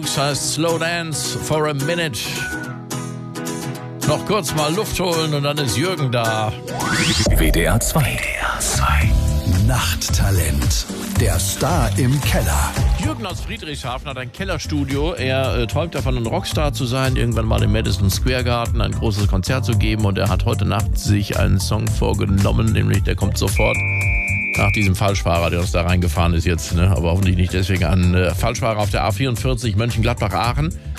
Das heißt Slow Dance for a Minute. Noch kurz mal Luft holen und dann ist Jürgen da. WDR 2. Nachttalent. Der Star im Keller. Jürgen aus Friedrichshafen hat ein Kellerstudio. Er träumt davon, ein Rockstar zu sein, irgendwann mal im Madison Square Garden ein großes Konzert zu geben. Und er hat heute Nacht sich einen Song vorgenommen, nämlich der kommt sofort nach diesem Falschfahrer, der uns da reingefahren ist jetzt. Aber hoffentlich nicht deswegen ein Falschfahrer auf der A44 Mönchengladbach-Aachen.